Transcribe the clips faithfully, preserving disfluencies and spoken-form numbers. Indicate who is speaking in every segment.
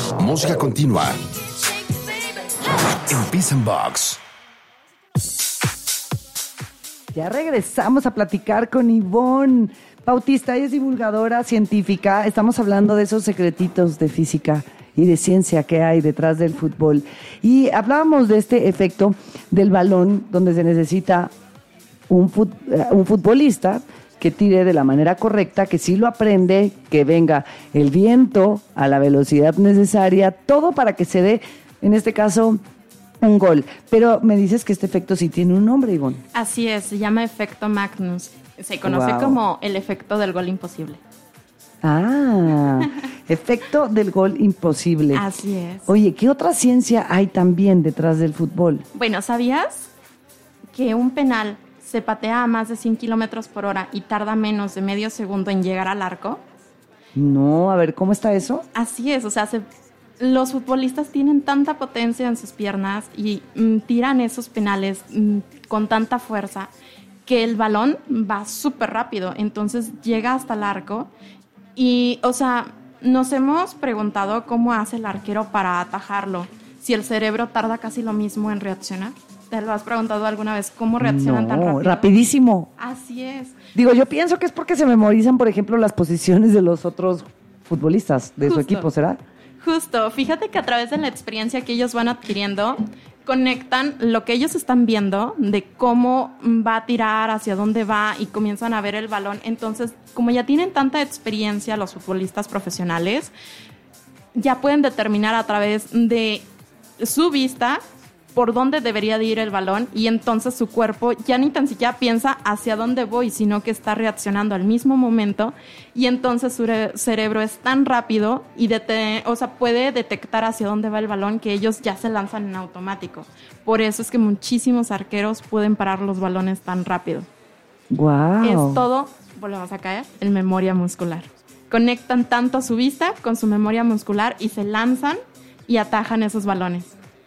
Speaker 1: Música continua en Peace and Box.
Speaker 2: Ya regresamos a platicar con Ivonne Bautista. Ella es divulgadora científica. Estamos hablando de esos secretitos de física y de ciencia que hay detrás del fútbol. Y hablábamos de este efecto del balón, donde se necesita un, fut, un futbolista que tire de la manera correcta, que sí lo aprende, que venga el viento a la velocidad necesaria, todo para que se dé, en este caso, un gol. Pero me dices que este efecto sí tiene un nombre, Ivonne.
Speaker 3: Así es, se llama efecto Magnus. Se conoce wow. como el efecto del gol imposible.
Speaker 2: Ah, efecto del gol imposible.
Speaker 3: Así es.
Speaker 2: Oye, ¿qué otra ciencia hay también detrás del fútbol?
Speaker 3: Bueno, ¿sabías que un penal se patea a más de cien kilómetros por hora y tarda menos de medio segundo en llegar al arco?
Speaker 2: No, a ver, ¿cómo está eso?
Speaker 3: Así es, o sea, se, los futbolistas tienen tanta potencia en sus piernas y mm, tiran esos penales mm, con tanta fuerza que el balón va súper rápido, entonces llega hasta el arco y, o sea, nos hemos preguntado cómo hace el arquero para atajarlo, si el cerebro tarda casi lo mismo en reaccionar. ¿Te lo has preguntado alguna vez? ¿Cómo reaccionan
Speaker 2: no,
Speaker 3: tan rápido?
Speaker 2: Rapidísimo.
Speaker 3: Así es.
Speaker 2: Digo, yo pienso que es porque se memorizan, por ejemplo, las posiciones de los otros futbolistas de Justo. Su equipo, ¿será?
Speaker 3: Justo. Fíjate que a través de la experiencia que ellos van adquiriendo, conectan lo que ellos están viendo de cómo va a tirar, hacia dónde va y comienzan a ver el balón. Entonces, como ya tienen tanta experiencia los futbolistas profesionales, ya pueden determinar a través de su vista por dónde debería de ir el balón y entonces su cuerpo ya ni tan siquiera piensa hacia dónde voy, sino que está reaccionando al mismo momento y entonces su cerebro es tan rápido y dete- o sea, puede detectar hacia dónde va el balón que ellos ya se lanzan en automático. Por eso es que muchísimos arqueros pueden parar los balones tan rápido.
Speaker 2: Wow.
Speaker 3: Es todo, volvemos a caer, el memoria muscular. Conectan tanto su vista con su memoria muscular y se lanzan y atajan esos balones.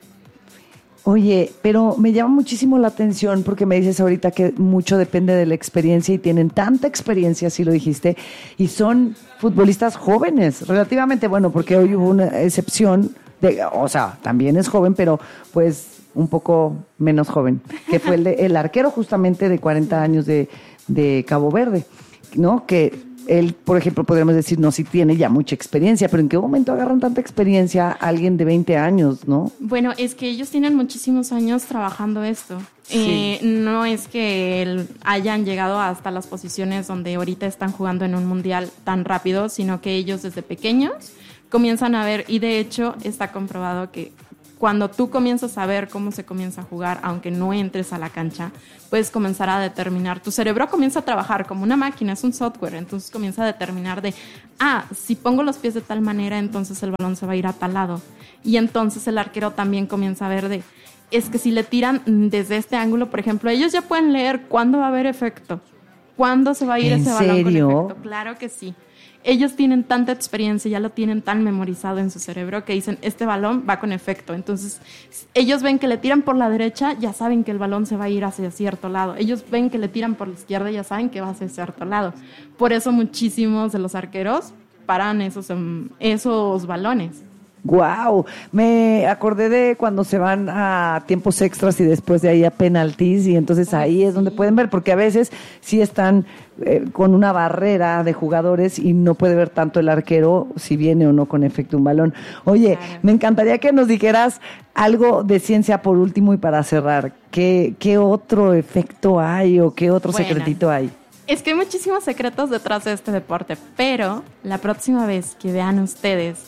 Speaker 2: Oye, pero me llama muchísimo la atención porque me dices ahorita que mucho depende de la experiencia y tienen tanta experiencia, así lo dijiste, y son futbolistas jóvenes, relativamente, bueno, porque hoy hubo una excepción, de, o sea, también es joven, pero pues un poco menos joven, que fue el, de, el arquero justamente de cuarenta años de, de Cabo Verde, ¿no? Que él, por ejemplo, podríamos decir, no, sí tiene ya mucha experiencia, pero ¿en qué momento agarran tanta experiencia alguien de veinte años, no?
Speaker 3: Bueno, es que ellos tienen muchísimos años trabajando esto.
Speaker 2: Sí.
Speaker 3: Eh, no es que el, hayan llegado hasta las posiciones donde ahorita están jugando en un mundial tan rápido, sino que ellos desde pequeños comienzan a ver, y de hecho está comprobado que cuando tú comienzas a ver cómo se comienza a jugar, aunque no entres a la cancha, puedes comenzar a determinar. Tu cerebro comienza a trabajar como una máquina, es un software, entonces comienza a determinar de, ah, si pongo los pies de tal manera, entonces el balón se va a ir a tal lado. Y entonces el arquero también comienza a ver de, es que si le tiran desde este ángulo, por ejemplo, ellos ya pueden leer cuándo va a haber efecto, cuándo se va a ir ese balón con efecto. Claro que sí. Ellos tienen tanta experiencia, ya lo tienen tan memorizado en su cerebro que dicen, este balón va con efecto. Entonces, ellos ven que le tiran por la derecha, ya saben que el balón se va a ir hacia cierto lado. Ellos ven que le tiran por la izquierda, ya saben que va hacia cierto lado. Por eso muchísimos de los arqueros paran esos, esos balones.
Speaker 2: Wow, me acordé de cuando se van a tiempos extras y después de ahí a penaltis y entonces ahí es donde pueden ver, porque a veces sí están eh, con una barrera de jugadores y no puede ver tanto el arquero si viene o no con efecto un balón. Oye, claro. Me encantaría que nos dijeras algo de ciencia por último y para cerrar. ¿Qué, qué otro efecto hay o qué otro bueno. secretito hay?
Speaker 3: Es que hay muchísimos secretos detrás de este deporte, pero la próxima vez que vean ustedes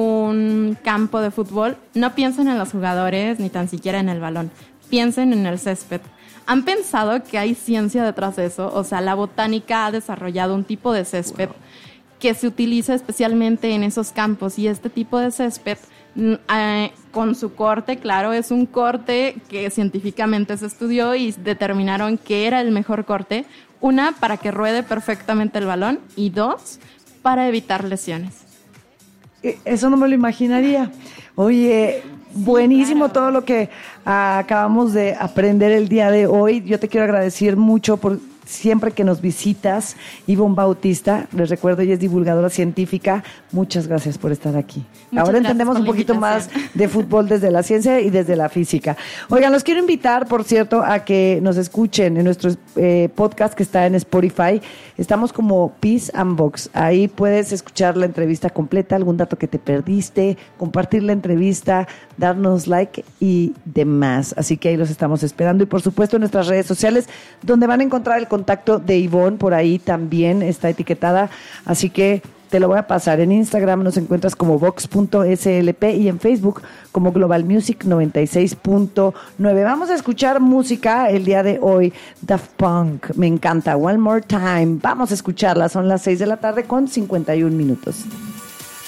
Speaker 3: un campo de fútbol, no piensen en los jugadores ni tan siquiera en el balón, piensen en el césped. ¿Han pensado que hay ciencia detrás de eso? O sea, la botánica ha desarrollado un tipo de césped wow. que se utiliza especialmente en esos campos y este tipo de césped eh, con su corte, claro, es un corte que científicamente se estudió y determinaron que era el mejor corte, una, para que ruede perfectamente el balón y dos, para evitar lesiones.
Speaker 2: Eso no me lo imaginaría. Oye, sí, buenísimo claro. Todo lo que uh, acabamos de aprender el día de hoy. Yo te quiero agradecer mucho por siempre que nos visitas. Ivonne Bautista, les recuerdo, ella es divulgadora científica. Muchas gracias por estar aquí.
Speaker 3: Muchas
Speaker 2: Ahora entendemos un poquito más de fútbol desde la ciencia y desde la física. Oigan, los quiero invitar, por cierto, a que nos escuchen en nuestro eh, podcast que está en Spotify. Estamos como Peace and Box. Ahí puedes escuchar la entrevista completa, algún dato que te perdiste, compartir la entrevista, darnos like y demás. Así que ahí los estamos esperando. Y por supuesto en nuestras redes sociales, donde van a encontrar el contacto de Ivonne, por ahí también está etiquetada. Así que te lo voy a pasar. En Instagram nos encuentras como vox punto s l p y en Facebook como Global Music noventa y seis punto nueve. Vamos a escuchar música el día de hoy. Daft Punk, me encanta. One More Time. Vamos a escucharla. Son las seis de la tarde con cincuenta y un minutos.